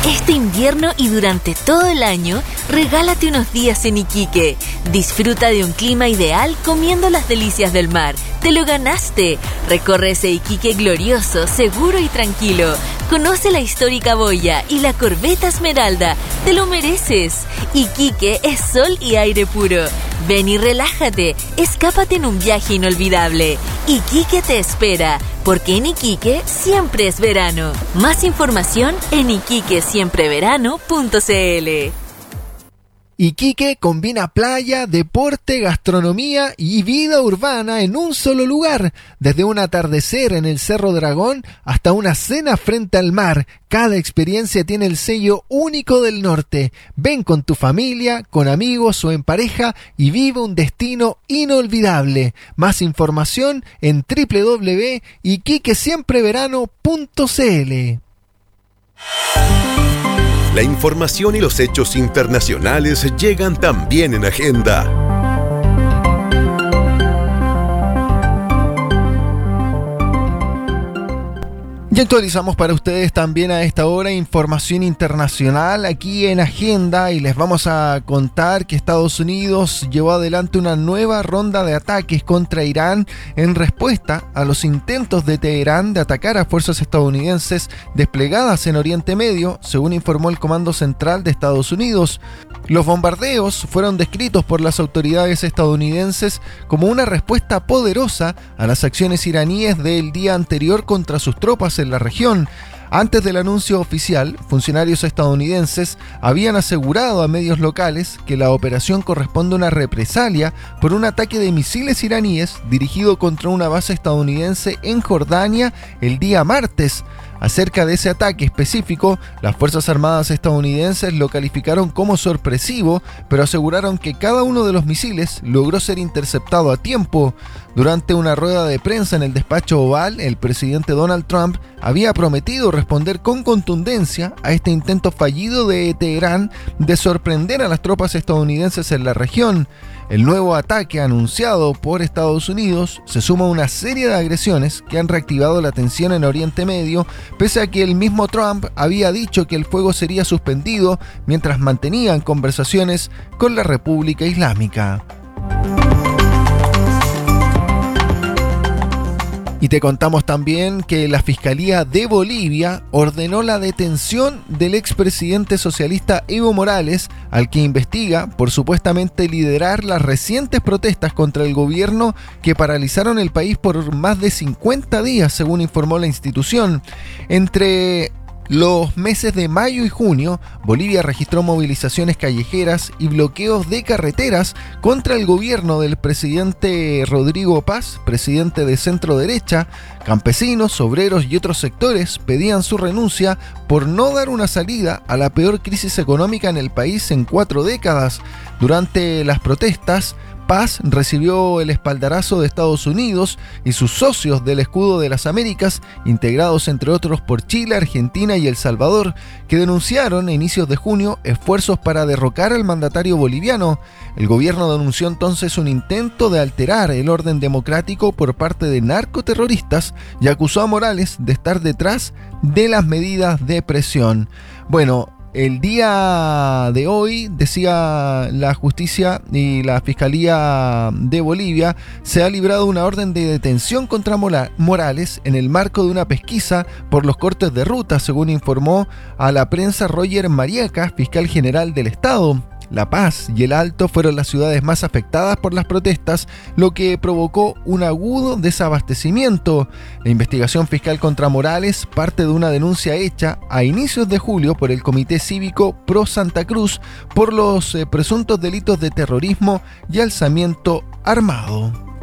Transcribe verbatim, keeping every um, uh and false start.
Este invierno y durante todo el año, regálate unos días en Iquique. Disfruta de un clima ideal comiendo las delicias del mar. ¡Te lo ganaste! Recorre ese Iquique glorioso, seguro y tranquilo. Conoce la histórica boya y la corbeta Esmeralda. ¡Te lo mereces! Iquique es sol y aire puro. Ven y relájate. Escápate en un viaje inolvidable. Iquique te espera, porque en Iquique siempre es verano. Más información en iquique siempre verano punto c l. Iquique combina playa, deporte, gastronomía y vida urbana en un solo lugar. Desde un atardecer en el Cerro Dragón hasta una cena frente al mar, cada experiencia tiene el sello único del norte. Ven con tu familia, con amigos o en pareja y vive un destino inolvidable. Más información en doble u doble u doble u punto iquique siempre verano punto c l. La información y los hechos internacionales llegan también en Agenda. Y actualizamos para ustedes también a esta hora información internacional aquí en Agenda, y les vamos a contar que Estados Unidos llevó adelante una nueva ronda de ataques contra Irán en respuesta a los intentos de Teherán de atacar a fuerzas estadounidenses desplegadas en Oriente Medio, según informó el Comando Central de Estados Unidos. Los bombardeos fueron descritos por las autoridades estadounidenses como una respuesta poderosa a las acciones iraníes del día anterior contra sus tropas en la región. Antes del anuncio oficial, funcionarios estadounidenses habían asegurado a medios locales que la operación corresponde a una represalia por un ataque de misiles iraníes dirigido contra una base estadounidense en Jordania el día martes. Acerca de ese ataque específico, las Fuerzas Armadas estadounidenses lo calificaron como sorpresivo, pero aseguraron que cada uno de los misiles logró ser interceptado a tiempo. Durante una rueda de prensa en el despacho Oval, el presidente Donald Trump había prometido responder con contundencia a este intento fallido de Teherán de sorprender a las tropas estadounidenses en la región. El nuevo ataque anunciado por Estados Unidos se suma a una serie de agresiones que han reactivado la tensión en Oriente Medio, pese a que el mismo Trump había dicho que el fuego sería suspendido mientras mantenían conversaciones con la República Islámica. Y te contamos también que la Fiscalía de Bolivia ordenó la detención del expresidente socialista Evo Morales, al que investiga por supuestamente liderar las recientes protestas contra el gobierno que paralizaron el país por más de cincuenta días, según informó la institución. Entre los meses de mayo y junio, Bolivia registró movilizaciones callejeras y bloqueos de carreteras contra el gobierno del presidente Rodrigo Paz, presidente de centro derecha. Campesinos, obreros y otros sectores pedían su renuncia por no dar una salida a la peor crisis económica en el país en cuatro décadas. Durante las protestas, Paz recibió el espaldarazo de Estados Unidos y sus socios del Escudo de las Américas, integrados entre otros por Chile, Argentina y El Salvador, que denunciaron a inicios de junio esfuerzos para derrocar al mandatario boliviano. El gobierno denunció entonces un intento de alterar el orden democrático por parte de narcoterroristas y acusó a Morales de estar detrás de las medidas de presión. Bueno, el día de hoy, decía la justicia y la Fiscalía de Bolivia, se ha librado una orden de detención contra Morales en el marco de una pesquisa por los cortes de ruta, según informó a la prensa Roger Mariaca, fiscal general del Estado. La Paz y El Alto fueron las ciudades más afectadas por las protestas, lo que provocó un agudo desabastecimiento. La investigación fiscal contra Morales parte de una denuncia hecha a inicios de julio por el Comité Cívico Pro Santa Cruz por los eh, presuntos delitos de terrorismo y alzamiento armado.